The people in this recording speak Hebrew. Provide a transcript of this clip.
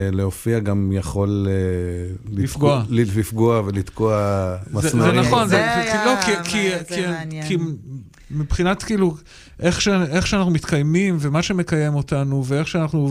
להופיע גם יכול לפגוע ולתקוע מסמרים. זה נכון, זה מעניין. כי מבחינת כאילו, איך שאנחנו מתקיימים ומה שמקיים אותנו ואיך שאנחנו